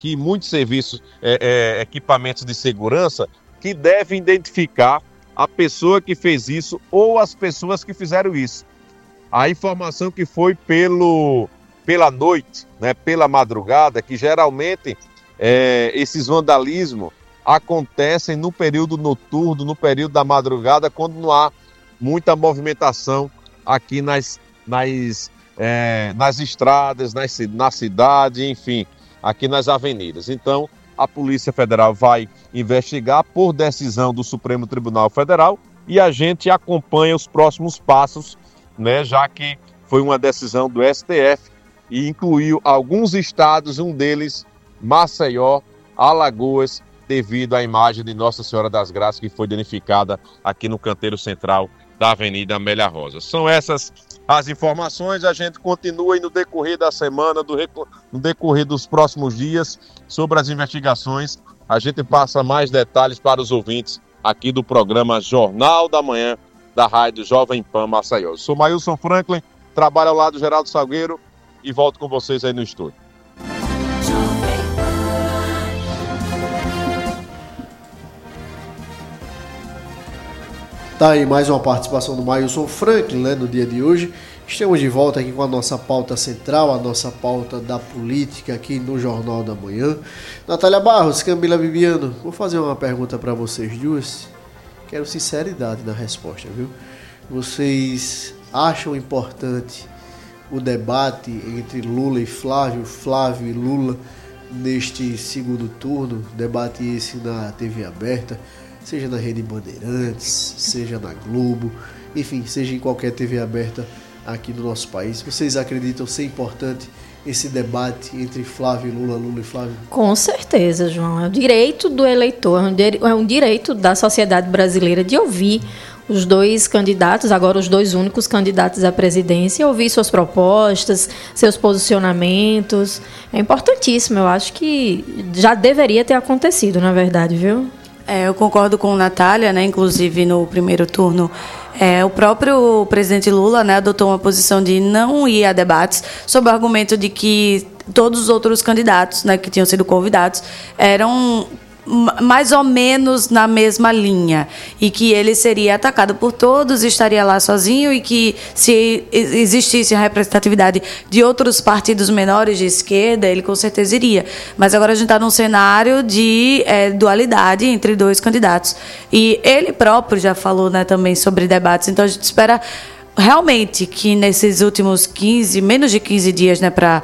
que muitos serviços, equipamentos de segurança, que devem identificar a pessoa que fez isso ou as pessoas que fizeram isso. A informação que foi pela noite, né, pela madrugada, que geralmente esses vandalismos acontecem no período noturno, no período da madrugada, quando não há muita movimentação aqui nas estradas, na cidade, enfim, aqui nas avenidas. Então, a Polícia Federal vai investigar por decisão do Supremo Tribunal Federal e a gente acompanha os próximos passos, né, já que foi uma decisão do STF e incluiu alguns estados, um deles, Maceió, Alagoas, devido à imagem de Nossa Senhora das Graças que foi danificada aqui no canteiro central da Avenida Amélia Rosa. São essas as informações, a gente continua aí no decorrer da semana, no decorrer dos próximos dias, sobre as investigações. A gente passa mais detalhes para os ouvintes aqui do programa Jornal da Manhã, da Rádio Jovem Pan Maceió. Eu sou Mailson Franklin, trabalho ao lado do Geraldo Salgueiro e volto com vocês aí no estúdio. Tá aí mais uma participação do Mailson Franklin, né, no dia de hoje. Estamos de volta aqui com a nossa pauta central, a nossa pauta da política aqui no Jornal da Manhã. Natália Barros, Camila Bibiano, vou fazer uma pergunta para vocês duas. Quero sinceridade na resposta, viu? Vocês acham importante o debate entre Lula e Flávio, Flávio e Lula, neste segundo turno? Debate esse na TV aberta, seja na Rede Bandeirantes, seja na Globo, enfim, seja em qualquer TV aberta aqui do nosso país. Vocês acreditam ser importante esse debate entre Flávio e Lula, Lula e Flávio? Com certeza, João. É o direito do eleitor, é um direito da sociedade brasileira de ouvir os dois candidatos, agora os dois únicos candidatos à presidência, ouvir suas propostas, seus posicionamentos. É importantíssimo, eu acho que já deveria ter acontecido, na verdade, viu? Eu concordo com a Natália, né? Inclusive no primeiro turno, o próprio presidente Lula, né, adotou uma posição de não ir a debates, sob o argumento de que todos os outros candidatos, né, que tinham sido convidados eram mais ou menos na mesma linha e que ele seria atacado por todos, estaria lá sozinho e que se existisse a representatividade de outros partidos menores de esquerda, ele com certeza iria. Mas agora a gente está num cenário de dualidade entre dois candidatos. E ele próprio já falou, né, também sobre debates, então a gente espera realmente que nesses últimos menos de 15 dias, né, para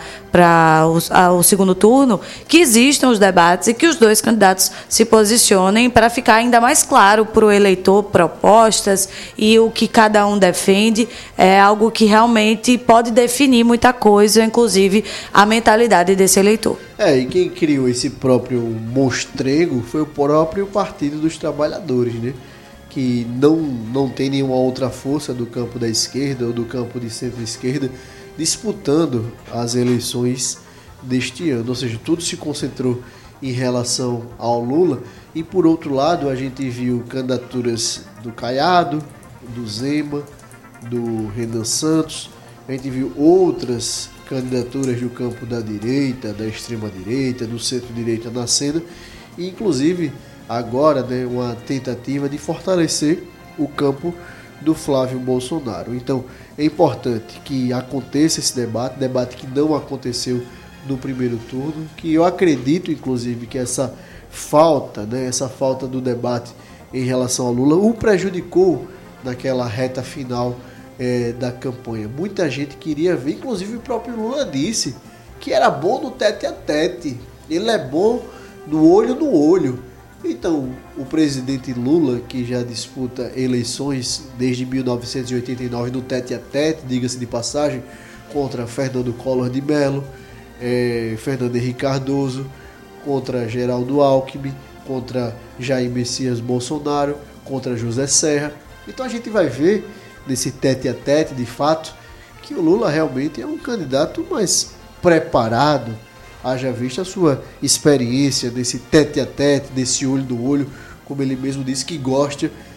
o segundo turno, que existam os debates e que os dois candidatos se posicionem para ficar ainda mais claro para o eleitor propostas e o que cada um defende. É algo que realmente pode definir muita coisa, inclusive a mentalidade desse eleitor. E quem criou esse próprio monstrengo foi o próprio Partido dos Trabalhadores, né? Que não tem nenhuma outra força do campo da esquerda ou do campo de centro-esquerda disputando as eleições deste ano. Ou seja, tudo se concentrou em relação ao Lula. E, por outro lado, a gente viu candidaturas do Caiado, do Zema, do Renan Santos. A gente viu outras candidaturas do campo da direita, da extrema-direita, do centro-direita na cena. E, inclusive, agora, né, uma tentativa de fortalecer o campo do Flávio Bolsonaro. Então, é importante que aconteça esse debate que não aconteceu no primeiro turno, que eu acredito, inclusive, que essa falta do debate em relação ao Lula o prejudicou naquela reta final da campanha. Muita gente queria ver, inclusive o próprio Lula disse que era bom no tete-a-tete, ele é bom no olho no olho. Então, o presidente Lula, que já disputa eleições desde 1989 no tete-a-tete, diga-se de passagem, contra Fernando Collor de Mello, Fernando Henrique Cardoso, contra Geraldo Alckmin, contra Jair Messias Bolsonaro, contra José Serra. Então a gente vai ver nesse tete-a-tete, de fato, que o Lula realmente é um candidato mais preparado, haja vista a sua experiência desse tete-a-tete, desse olho no olho, como ele mesmo disse que gosta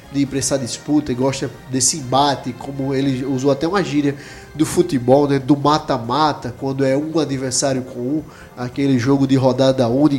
de ir para essa disputa e gosta desse embate, como ele usou até uma gíria do futebol, né, do mata-mata, quando é um adversário com um, aquele jogo de rodada única